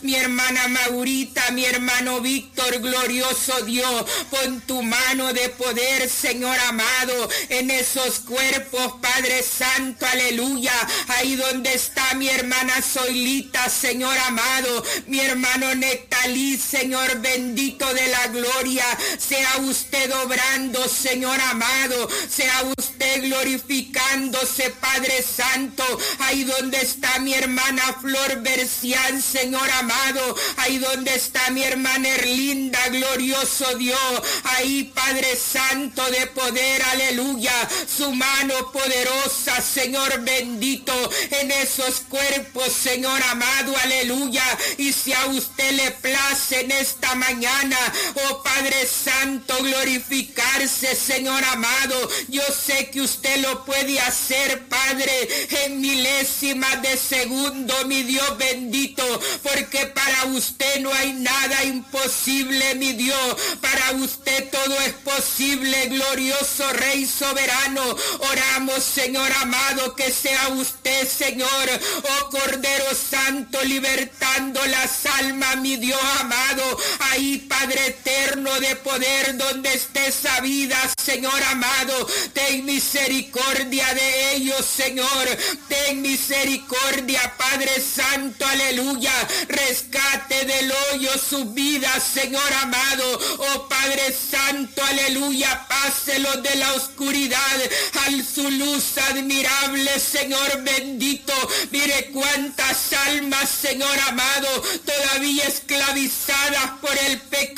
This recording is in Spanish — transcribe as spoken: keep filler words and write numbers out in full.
mi hermana Maurita, mi hermano Víctor, glorioso Dios, pon tu mano de poder, Señor amado, en esos cuerpos, Padre Santo, aleluya, ahí donde está mi hermana Zoilita, Señor amado, mi hermano Nectalí, Señor bendito de la gloria, sea usted obrando, Señor amado, sea usted glorificándose, Padre Santo, ahí donde está mi hermana Flor Bercián, Señor amado, ahí donde está mi hermana Erlinda, glorioso Dios, ahí Padre Santo de poder, aleluya, su mano poderosa, Señor bendito, en esos cuerpos, Señor amado, aleluya, y si a usted le place en esta mañana, oh Padre Santo, glorificarse, Señor amado, yo sé que usted lo puede hacer, Padre, en milésimas de segundo, mi Dios bendito, porque para usted no hay nada imposible, mi Dios, para usted todo es posible, glorioso Rey soberano, oramos, Señor amado, que sea usted, Señor, oh Cordero Santo, libertando las almas, mi Dios amado, ahí Padre eterno de poder, donde esté esa vida, Señor amado, ten misericordia de ellos, Señor, ten misericordia, Padre Santo, aleluya, rescate del hoyo sus vidas, Señor amado, oh Padre Santo, aleluya, páselos de la oscuridad a su luz admirable, Señor bendito, mire cuántas almas, Señor amado, todavía esclavizadas por el pecado,